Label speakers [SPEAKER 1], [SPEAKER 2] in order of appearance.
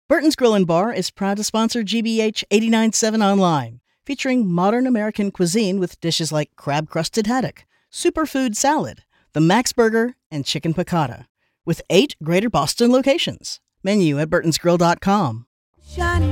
[SPEAKER 1] Burton's Grill and Bar is proud to sponsor GBH 89.7 Online, featuring modern American cuisine with dishes like crab-crusted haddock, superfood salad, the Max Burger, and chicken piccata, with 8 Greater Boston locations. Menu at burtonsgrill.com.